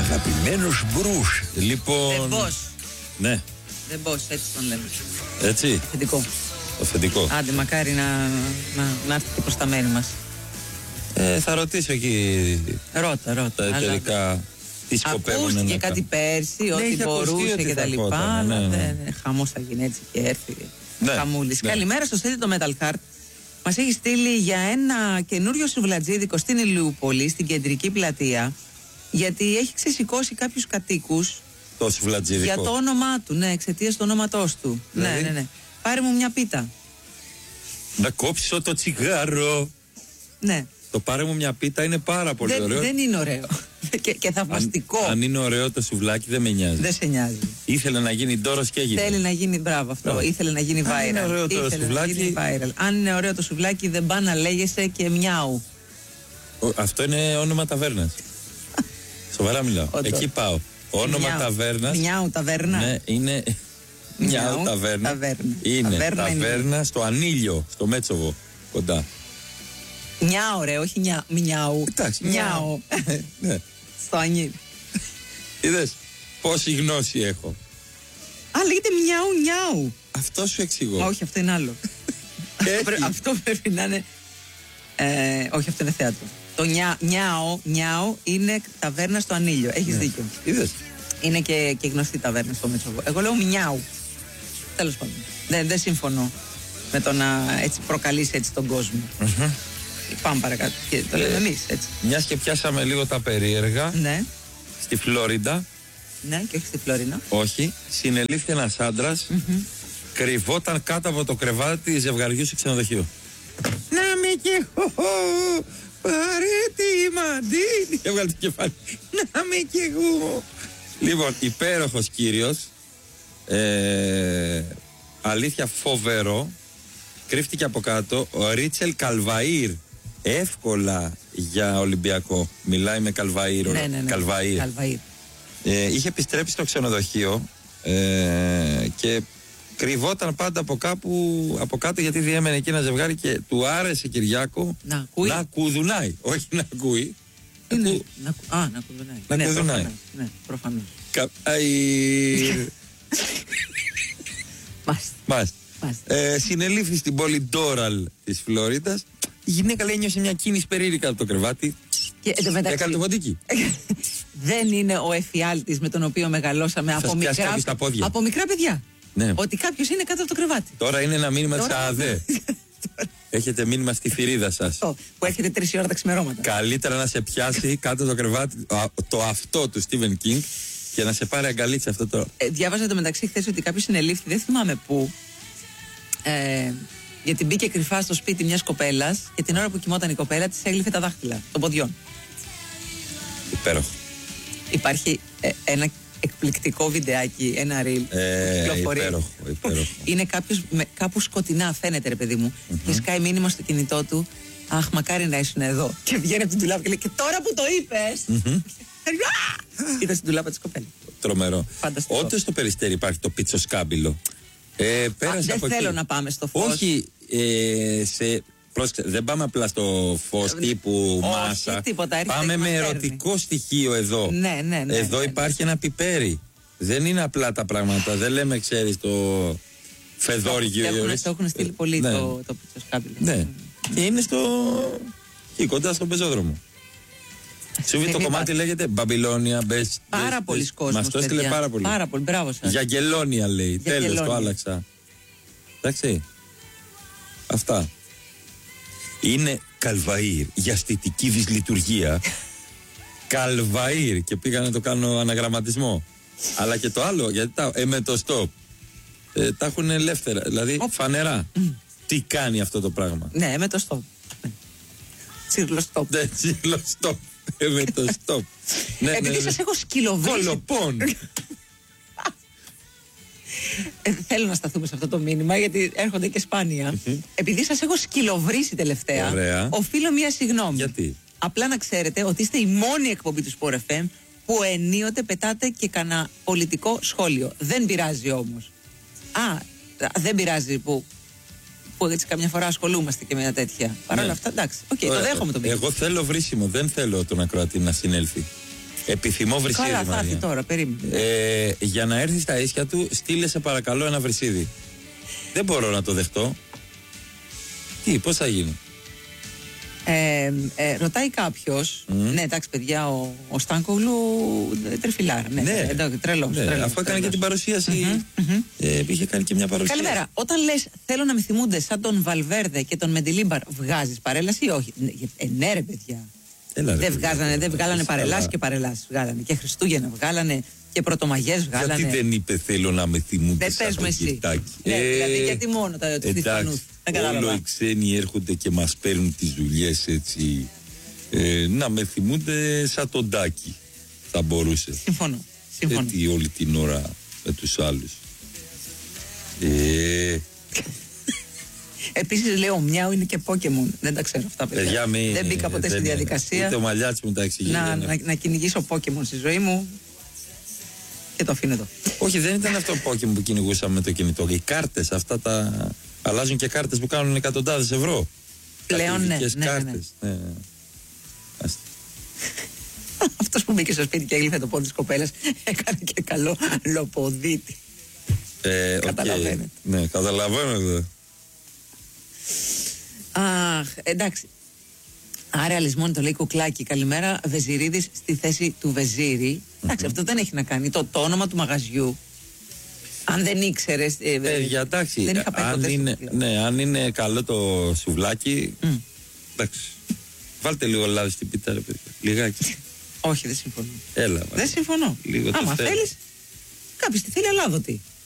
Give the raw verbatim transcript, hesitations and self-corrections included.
Αγαπημένος Μπρους. Λοιπόν. The Boss. Ναι. The Boss, έτσι τον λέμε. Έτσι. Αφεντικό. Αφεντικό. Άντε, μακάρι να, να, να έρθει και προς τα μέρη μας. Ε, θα ρωτήσω εκεί. Ρώτα, ρώτα. Τα εταιρικά. Τι σκοπεύουν να κάνουν. Ακούστηκε κάτι πέρσι, ναι, ό,τι μπορούσε και τα λοιπά. Ναι, ναι. Ναι, χαμός θα γίνει έτσι και έρθει. Ναι, χαμούλης. Ναι. Καλημέρα στο στέλιο το Metal Heart. Μας έχει στείλει για ένα καινούριο σουβλατζίδικο στην Ηλιούπολη, στην κεντρική πλατεία. Γιατί έχει ξεσηκώσει κάποιους κατοίκους. Το σουβλατζίδικο. Για το όνομά του, ναι, εξαιτίας του ονόματός του. Δηλαδή? Ναι, ναι, ναι. Πάρε μου μια πίτα. Να κόψω το τσιγάρο. Ναι. Το πάρε μου μια πίτα είναι πάρα πολύ δεν, ωραίο. Δεν είναι ωραίο. και, και θαυμαστικό. Αν, αν είναι ωραίο το σουβλάκι δεν με νοιάζει. Δεν σε νοιάζει. Ήθελε να γίνει ντόρος και έγινε. Θέλει να γίνει, μπράβο αυτό. Oh. Ήθελε να γίνει viral. Αν είναι ωραίο το Ήθελε σουβλάκι. Να γίνει viral. Αν είναι ωραίο το σουβλάκι δεν πάει να λέγεσαι και μιάου. Ο, αυτό είναι όνομα ταβέρνας. Σοβαρά μιλάω. Εκεί πάω. Όνομα ταβέρνας. Μιάου ταβέρνα. Ναι, είναι. Μιάου ταβέρνα. ταβέρνα. Είναι ταβέρνα, ταβέρνα είναι. Στο Ανήλιο, στο Μέτσοβο. Κοντά. Μιάου, ρε, όχι νιά, μιάου. Εντάξει, μιάου. Ναι. Στο Ανήλιο. Είδες πόση γνώση έχω. Α, λέγεται μιάου, νιάου. Αυτό σου εξηγώ. Όχι, αυτό είναι άλλο. Αυτό πρέπει να είναι. Ε, όχι, αυτό είναι θέατρο. Το νιά, νιάο, νιάο είναι ταβέρνα στο Ανήλιο. Έχεις ναι. δίκιο. Είδες. Είναι και, και γνωστή ταβέρνα στο Μέτσοβο. Εγώ λέω μιάου. Τέλος πάντων. Δεν, δεν συμφωνώ με το να έτσι προκαλείς έτσι τον κόσμο. Mm-hmm. Πάμε παρακάτω. Και το λέμε ε, εμείς έτσι. Μιας και πιάσαμε λίγο τα περίεργα. Ναι. Στη Φλόριντα. Ναι, και όχι στη Φλόρινα. Όχι. Συνελήφθη ένας άντρας. Mm-hmm. Κρυβόταν κάτω από το κρεβάτι ζευγαριού σε ξενοδοχείο. Να με κι εγώ. Παρέτη μαντίνη. Έβγαλε το κεφάλι. Να με κι εγώ. Λοιπόν, υπέροχος κύριος. Ε, αλήθεια φοβερό. Κρύφτηκε από κάτω. Ο Ρίτσελ Καλβαΐρ. Εύκολα για Ολυμπιακό. Μιλάει με Καλβαΐρ. Ναι, ναι, ναι. Καλβαΐρ. Καλβαΐρ. Ε, είχε επιστρέψει στο ξενοδοχείο ε, και κρυβόταν πάντα από κάπου από κάτω γιατί διέμενε εκεί ένα ζευγάρι και του άρεσε Κυριάκο να, ακούει. να κουδουνάει. Όχι να ακούει. Είναι, να, να, κου, α, να κουδουνάει. Να ναι, κουδουνάει. Προφανώς, ναι, προφανώς. Καπάι. Μάλιστα. Ε, συνελήφθη στην πόλη Ντόραλ της Φλόριδας. Η γυναίκα λέει νιώσε μια κίνηση περίεργα από το κρεβάτι. Και μεταξύ, έκανε το ποντίκι. Δεν είναι ο εφιάλτης με τον οποίο μεγαλώσαμε από μικρά, από μικρά παιδιά. Ναι. Ότι κάποιος είναι κάτω από το κρεβάτι. Τώρα είναι ένα μήνυμα της ΑΑΔΕ. Έχετε μήνυμα στη θηρίδα σας. Αυτό, που έχετε τρεις ώρα τα ξημερώματα. Καλύτερα να σε πιάσει κάτω το κρεβάτι το αυτό του Στίβεν Κίνγκ και να σε πάρει αγκαλίτσα αυτό το. Ε, διάβαζα το μεταξύ χθες ότι κάποιος συνελήφθη, δεν θυμάμαι πού. Ε, γιατί μπήκε κρυφά στο σπίτι μιας κοπέλας και την ώρα που κοιμόταν η κοπέλα της έγλυφε τα δάχτυλα των ποδιών. Υπέροχο. Υπάρχει ε, ένα εκπληκτικό βιντεάκι, ένα reel. Ε, υπέροχο, υπέροχο. Είναι κάποιος με, κάπου σκοτεινά, φαίνεται ρε παιδί μου. Mm-hmm. Και σκάει μήνυμα στο κινητό του. Αχ, μακάρι να ήσουν εδώ. Και βγαίνει από την τουλάπα και λέει: και τώρα που το είπες. Mm-hmm. Ήταν στην τουλάπα της κοπέλας. Τρομερό. Φανταστικό. Όντως στο Περιστέρι υπάρχει το πίτσο σκάμπιλο. Ε, Α, δεν θέλω εκεί. Να πάμε στο φως. Όχι, ε, σε, πρόσεξε, δεν πάμε απλά στο φως τύπου όχι, μάσα. Τίποτα, πάμε με ερωτικό στοιχείο εδώ. Ναι, ναι, ναι, εδώ ναι, υπάρχει ναι. ένα πιπέρι. Δεν είναι απλά τα πράγματα. Δεν λέμε, ξέρεις, το φεδόργιο. Το έχουν στείλει πολύ ναι. το, το πίτσο σκάμπιλο. Ναι. Και είναι στο. Εκεί κοντά στον πεζόδρομο. Σου πει το κομμάτι λέγεται Μπαμπυλώνια, Μπες. Πάρα πολλοί κόσμος. Μας το έστειλε πάρα πολύ. Πάρα πολύ, μπράβο σας. Για Γελόνια λέει. Τέλος, το άλλαξα. Εντάξει. Αυτά. Είναι Καλβαΐρ για αισθητική δυσλειτουργία. Καλβαΐρ. Και πήγα να το κάνω αναγραμματισμό. Αλλά και το άλλο, γιατί τα, ε, με το stop. Ε, τα έχουν ελεύθερα. Δηλαδή oh. φανερά. Mm. Τι κάνει αυτό το πράγμα. Ναι, με το stop. Τσίρλο stop. Ναι, τσίρλο stop. Ε, με το stop. Ναι, επειδή ναι, ναι. σας έχω σκυλοβρίσει. Κολοπών. ε, θέλω να σταθούμε σε αυτό το μήνυμα γιατί έρχονται και σπάνια. Mm-hmm. Επειδή σας έχω σκυλοβρίσει τελευταία, ωραία. Οφείλω μία συγγνώμη. Γιατί? Απλά να ξέρετε ότι είστε η μόνη εκπομπή του Sport εφ εμ που ενίοτε πετάτε και κανένα πολιτικό σχόλιο. Δεν πειράζει όμως. Α, δεν πειράζει που, που έτσι καμιά φορά ασχολούμαστε και με μια τέτοια. Παρ' όλα ναι. αυτά, εντάξει. Okay, το δέχομαι το μήνυμα. Εγώ θέλω βρίσιμο, δεν θέλω τον ακροατή να συνέλθει. Επιθυμώ βρυσίδι. Καλά, θα έρθει τώρα, περίμενε. Ε, για να έρθει στα ίσια του, στείλε σε παρακαλώ ένα βρυσίδι. Δεν μπορώ να το δεχτώ. Τι, πώς θα γίνει? Ε, ε, ρωτάει κάποιος, mm. ναι, εντάξει, παιδιά, ο, ο Στάνκογλου τρεφιλάρα. Ναι, ναι. Ε, τρελός, ναι. τρελός, αφού έκανε τρελός. και την παρουσίαση. Mm-hmm, mm-hmm. Ε, είχε κάνει και μια παρουσίαση. Καλημέρα. Όταν λες θέλω να με θυμούνται σαν τον Βαλβέρδε και τον Μεντιλίμπαρ, βγάζεις παρέλαση ή όχι? Ε, ναι, ρε παιδιά. Έλα, ρε, δεν παιδιά, βγάζανε, ρε, δεν βγάλανε παρελάσεις και παρελάσεις. Βγάλανε και Χριστούγεννα βγάλανε και Πρωτομαγιές βγάλανε. Γιατί δεν είπε θέλω να με θυμούνται σαν τον Κυρτάκη? Ναι, ε, δηλαδή γιατί μόνο τα εντάξει, όλο οι ξένοι έρχονται και μας παίρνουν τις δουλειές έτσι. Ε, να με θυμούνται σαν τον Τάκη. Θα μπορούσε. Συμφωνώ. Συμφωνώ. Έτσι όλη την ώρα με τους άλλους. Ε... Επίσης λέω Μιάου είναι και Pokemon. Δεν τα ξέρω αυτά παιδιά. παιδιά μη, δεν μπήκα ποτέ δεν στη διαδικασία. Ούτε ο Μαλιάτσης μου τα εξηγεί. Να, να, να κυνηγήσω Pokemon στη ζωή μου. Και το αφήνω εδώ. Όχι, δεν ήταν αυτό το Pokemon που κυνηγούσαμε με το κινητό. Οι κάρτες αυτά τα. Αλλάζουν και κάρτες που κάνουν εκατοντάδες ευρώ. Πλέον ναι. ναι, κάρτες. ναι, ναι. ναι. Αυτός που μπήκε στο σπίτι και έγλυφε το πόδι της κοπέλας έκανε και καλό λοποδίτη. Ε, Καταλαβαίνετε. Okay. Ναι, καταλαβαίνετε. Αχ, εντάξει. Άρα λησμόνι το λέει Κουκλάκι. Καλημέρα, Βεζιρίδης στη θέση του Βεζίρη. Mm-hmm. Εντάξει, αυτό δεν έχει να κάνει. Το, το όνομα του μαγαζιού. Αν δεν ήξερες. Ε, Παιδιά, εντάξει. Δεν είχα πάει αν, ποτέ είναι, ναι, αν είναι καλό το σουβλάκι. Mm. Εντάξει. Βάλτε λίγο λάδι στην πίτα, ρε παιδιά. Λιγάκι. Όχι, δεν συμφωνώ. Έλα. Δεν συμφωνώ. Λίγο άμα θέλεις. Κάποιος τη θέλει αλάδοτη.